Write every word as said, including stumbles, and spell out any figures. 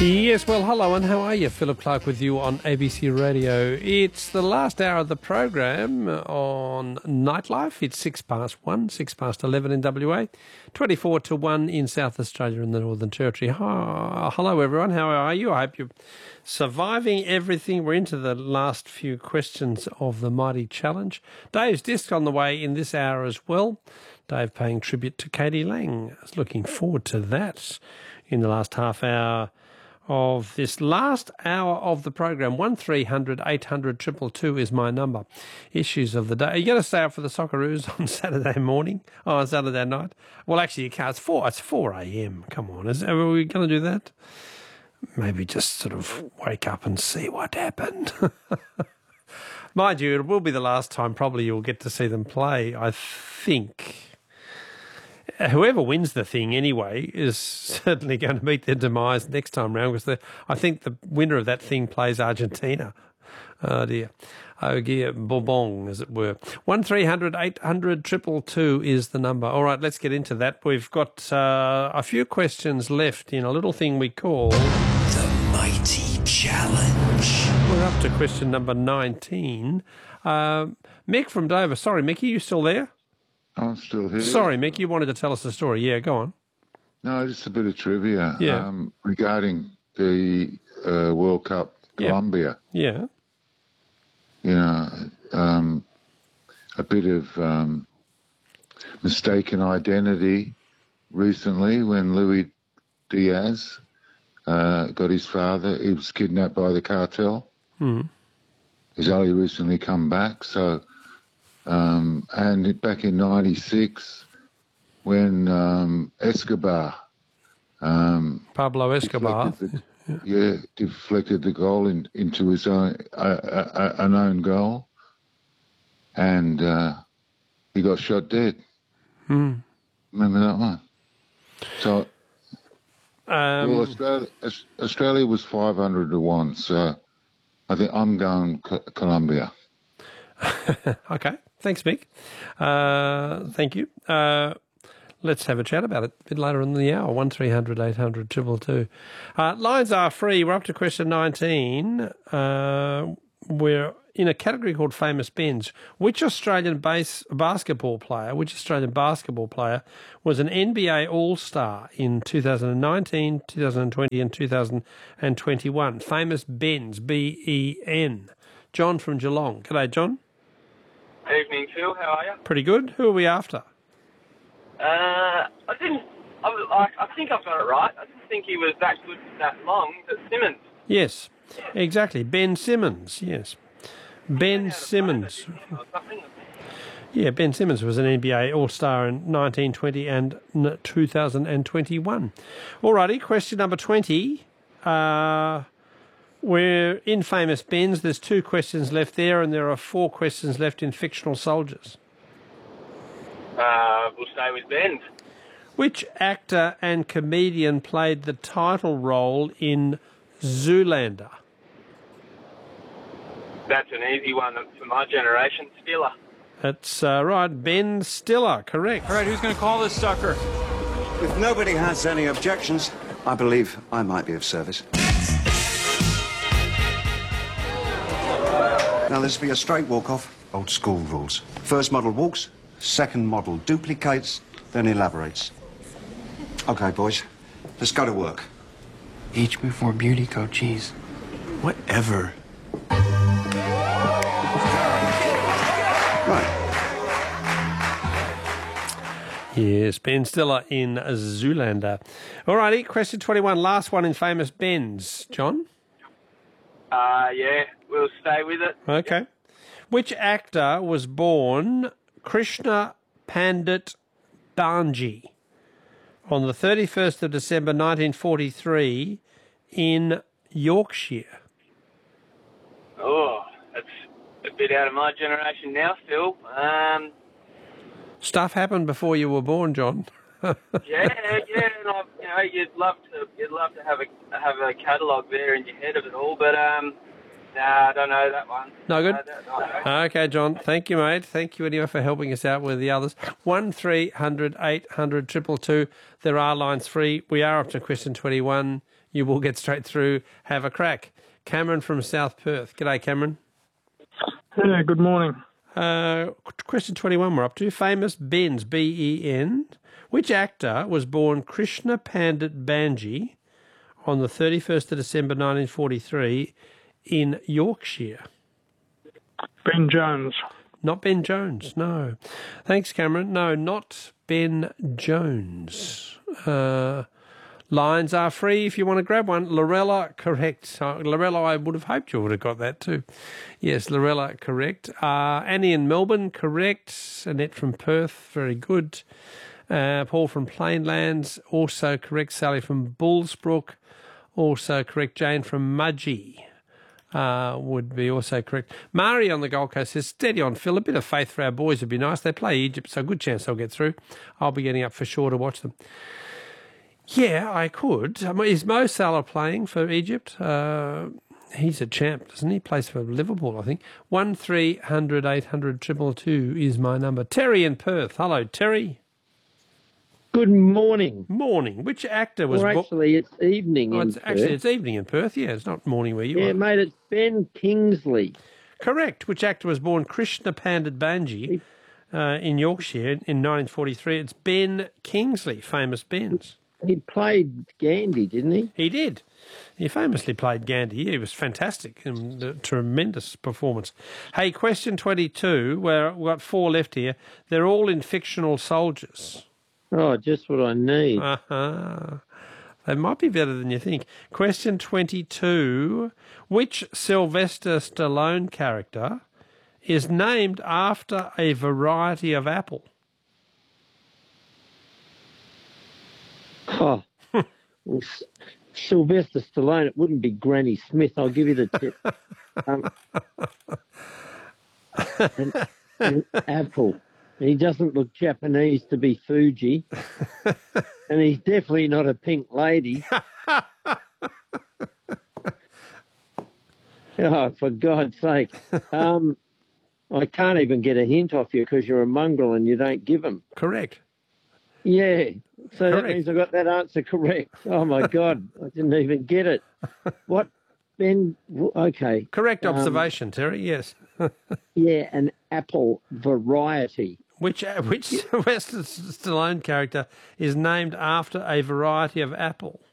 Yes, well, hello and how are you? Philip Clark with you on A B C Radio. It's the last hour of the program on Nightlife. It's six past one, six past eleven in W A, twenty-four to one in South Australia and the Northern Territory. Oh, hello, everyone. How are you? I hope you're surviving everything. We're into the last few questions of the Mighty Challenge. Dave's disc on the way in this hour as well. Dave paying tribute to Katie Lang. I was looking forward to that in the last half hour of this last hour of the program. One three hundred eight hundred two two two is my number. Issues of the day. Are you going to stay up for the Socceroos on Saturday morning? Oh, on Saturday night? Well, actually, you can't. It's four. It's four a m. Come on, is are we going to do that? Maybe just sort of wake up and see what happened. Mind you, it will be the last time probably you'll get to see them play. I think. Whoever wins the thing anyway is certainly going to meet their demise next time round, because I think the winner of that thing plays Argentina. Oh dear. Oh dear, Bourbon, as it were. one three hundred eight hundred two two two is the number. All right, let's get into that. We've got uh, a few questions left in a little thing we call The Mighty Challenge. We're up to question number nineteen. Uh, Mick from Dover. Sorry, Mick, are you still there? I'm still here. Sorry, Mick, you wanted to tell us a story. Yeah, go on. No, just a bit of trivia Yeah. um, regarding the uh, World Cup Yeah. Colombia. Yeah. You know, um, a bit of um, mistaken identity recently when Luis Diaz uh, got his father. He was kidnapped by the cartel. Hmm. He's only recently come back, so... Um, and back in ninety-six, when um, Escobar, um, Pablo Escobar, deflected the, yeah, deflected the goal in, into his own uh, uh, an own goal, and uh, he got shot dead. Hmm. Remember that one? So, Um, well, Australia, Australia was five hundred to one. So, I think I'm going Co- Colombia. Okay. Thanks, Mick. Uh, thank you. Uh, let's have a chat about it a bit later in the hour. one three hundred eight hundred two two two. Uh, lines are free. We're up to question nineteen. Uh, we're in a category called Famous Bends. Which Australian base basketball player, which Australian basketball player was an N B A All-Star in two thousand nineteen, two thousand twenty and two thousand twenty-one? Famous Bends, B E N. John from Geelong. G'day, John. Evening, Phil. How are you? Pretty good. Who are we after? Uh, I didn't. I, was, I, I think I've got it right. I didn't think he was that good for that long. But Simmons. Yes, exactly. Ben Simmons. Yes, Ben Simmons. Yeah, Ben Simmons was an N B A All-Star in nineteen twenty and two thousand twenty-one. All righty. Question number twenty. Uh, We're in Famous Bends. There's two questions left there, and there are four questions left in Fictional Soldiers. Uh, we'll stay with Ben. Which actor and comedian played the title role in Zoolander? That's an easy one for my generation. Stiller. That's uh, right, Ben Stiller, correct. All right, who's going to call this sucker? If nobody has any objections, I believe I might be of service. Now, this will be a straight walk-off, old school rules. First model walks, second model duplicates, then elaborates. OK, boys, let's go to work. Age before beauty, Coach Cheese. Whatever. Right. Yes, Ben Stiller in Zoolander. All righty, question twenty-one, last one in Famous Bends. John? Uh, yeah, we'll stay with it. Okay. Which actor was born Krishna Pandit Banji on the thirty-first of December nineteen forty-three in Yorkshire? Oh, that's a bit out of my generation now, Phil. Um, Stuff happened before you were born, John. yeah, yeah, and I, you know, you'd love to, you'd love to have a have a catalogue there in your head of it all, but um, nah, I don't know that one. No good? I don't know. Okay, John. Thank you, mate. Thank you anyway for helping us out with the others. One three hundred eight hundred two two two. There are lines free. We are up to question twenty-one. you will get straight through. Have a crack. Cameron from South Perth. G'day, Cameron. Yeah, good morning. Uh, question twenty-one we're up to. Famous Bens, B E N. Which actor was born Krishna Pandit Banji on the thirty-first of December nineteen forty-three in Yorkshire? Ben Jones. Not Ben Jones, no. Thanks, Cameron. No, not Ben Jones. Uh, lines are free if you want to grab one. Lorella, correct. Uh, Lorella, I would have hoped you would have got that too. Yes, Lorella, correct. Uh, Annie in Melbourne, correct. Annette from Perth, very good. Uh, Paul from Plainlands, also correct. Sally from Bullsbrook, also correct. Jane from Mudgee. Uh, would be also correct. Mari on the Gold Coast says, steady on, Phil. A bit of faith for our boys would be nice. They play Egypt, so a good chance they'll get through. I'll be getting up for sure to watch them. Yeah, I could. I mean, is Mo Salah playing for Egypt? Uh, he's a champ, doesn't he? Plays for Liverpool, I think. one three hundred eight hundred two two two is my number. Terry in Perth. Hello, Terry. Good morning. Morning. Which actor was... Or actually, it's evening oh, in it's, Perth. Actually, it's evening in Perth. Yeah, it's not morning where you yeah, are. Yeah, mate, it's Ben Kingsley. Correct. Which actor was born Krishna Pandit Banji uh, in Yorkshire in nineteen forty-three? It's Ben Kingsley, famous Bens. He played Gandhi, didn't he? He did. He famously played Gandhi. Yeah, he was fantastic and a tremendous performance. Hey, question twenty-two, where we've got four left here. They're all in fictional soldiers. Oh, just what I need. Uh-huh. They might be better than you think. Question twenty-two. Which Sylvester Stallone character is named after a variety of apple? Oh, well, S- Sylvester Stallone, it wouldn't be Granny Smith. I'll give you the tip. Um, an, an apple. He doesn't look Japanese to be Fuji. And he's definitely not a pink lady. Oh, for God's sake. Um, I can't even get a hint off you because you're a mongrel and you don't give them. Correct. Yeah. So Correct. That means I got that answer correct. Oh, my God. I didn't even get it. What? Ben, okay. Correct observation, um, Terry, yes. Yeah, an apple variety. Which which Sylvester Stallone character is named after a variety of apple?